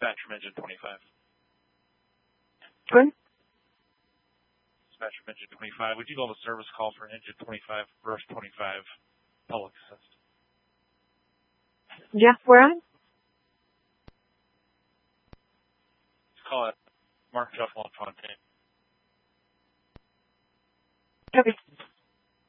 Dispatch from engine 25. Good. Dispatch from engine 25. Would you hold a service call for engine 25, verse 25, public assist? Yeah, where on? Let's call it Mark Jeff Fontaine. Okay.